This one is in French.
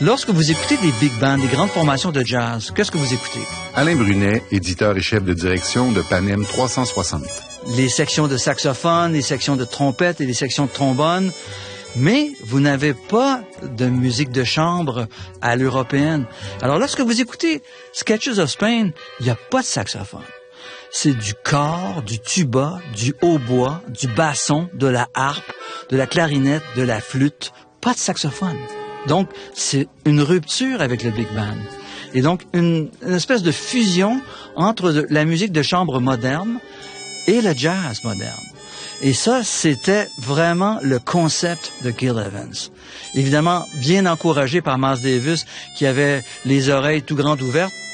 Lorsque vous écoutez des big bands, des grandes formations de jazz, qu'est-ce que vous écoutez? Alain Brunet, éditeur et chef de direction de Panem 360. Les sections de saxophone, les sections de trompette et les sections de trombone. Mais vous n'avez pas de musique de chambre à l'européenne. Alors, lorsque vous écoutez Sketches of Spain, il n'y a pas de saxophone. C'est du cor, du tuba, du hautbois, du basson, de la harpe, de la clarinette, de la flûte. Pas de saxophone. Donc, c'est une rupture avec le big band. Et donc, une espèce de fusion entre la musique de chambre moderne et le jazz moderne. Et ça, c'était vraiment le concept de Gil Evans. Évidemment, bien encouragé par Miles Davis, qui avait les oreilles tout grandes ouvertes